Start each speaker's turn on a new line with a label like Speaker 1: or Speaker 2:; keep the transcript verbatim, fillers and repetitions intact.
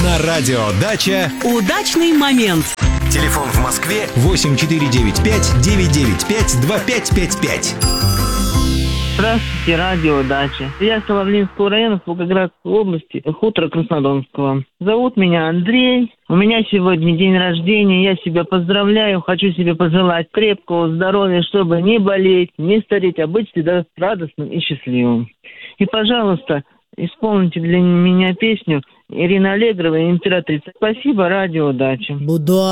Speaker 1: На радио «Дача»
Speaker 2: удачный момент.
Speaker 1: Телефон в Москве восемь четыре девять пять девять девять пять два пять пять пять.
Speaker 3: Здравствуйте, радио «Дача». Я с Соловлинского района, Волгоградской области, хутора Краснодонского. Зовут меня Андрей. У меня сегодня день рождения. Я себя поздравляю. Хочу себе пожелать крепкого здоровья, чтобы не болеть, не стареть, а быть всегда радостным и счастливым. И, пожалуйста, исполните для меня песню Ирина Аллегрова «Императрица». Спасибо, радио «Дача».
Speaker 4: Буду